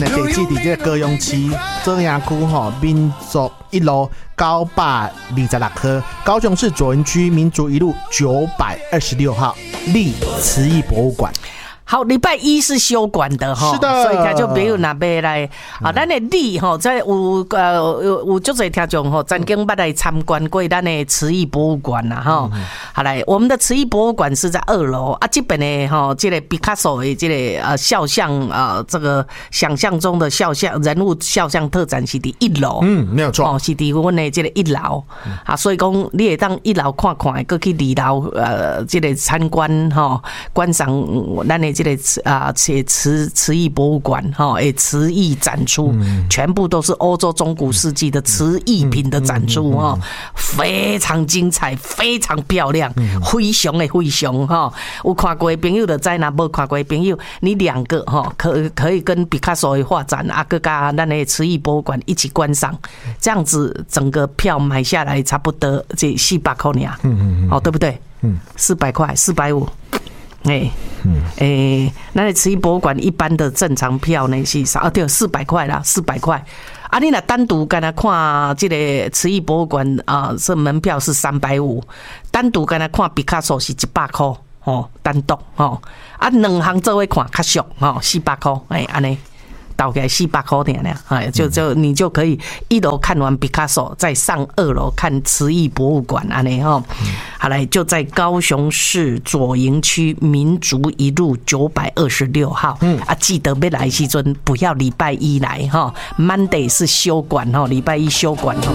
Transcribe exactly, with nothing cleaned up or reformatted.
地址伫这个高雄市中央区吼民族一路九百二十六号，高雄市左营区民族一路九百二十六号立慈义博物馆。 好，礼拜一是休馆的哈， 是的， 所以听众朋友若要来啊，咱的礼吼，在有呃有有足侪听众吼，曾经捌来参观过咱的慈义博物馆啦哈。好来，我们的慈义博物馆是在二楼啊，这边的哈，这个毕卡索的这个呃肖像啊，这个想象中的肖像人物肖像特展是伫一楼， 嗯，没有错， 哦，是伫阮的这个一楼啊，所以讲你会当一楼看看，搁去二楼呃这个参观哈，观赏咱的。这个啊，慈慈慈义博物馆哈，诶，慈义展出，全部都是欧洲中古世纪的瓷艺品的展出哈，非常精彩，非常漂亮，非常的非常哈。有看过的朋友就知，那无看过的朋友，你两个哈，可可以跟毕卡索的画展啊，跟加咱的慈义博物馆一起观赏，这样子整个票买下来差不多这四百块呢，嗯嗯嗯，哦，对不对？嗯，四百块，四百五。哎、欸，嗯，哎、欸，那个慈义博物馆一般的正常票呢是啥？啊，对，四百块啦，四百块。啊，你若单独跟他看这个慈义博物馆啊，这门票是三百五，单独跟他看毕卡索是一百块哦，单独哦。啊，两行做伙看较俗哦，四百块，哎，安尼。倒给四百块钱呢，哎，就就你就可以一楼看完毕卡索，再上二楼看慈义博物馆安尼哈。好来，就在高雄市左营区民族一路九百二十六号。嗯啊，记得要来时阵不要礼拜一来哈 ，Monday 是休馆哈，礼拜一休馆哈。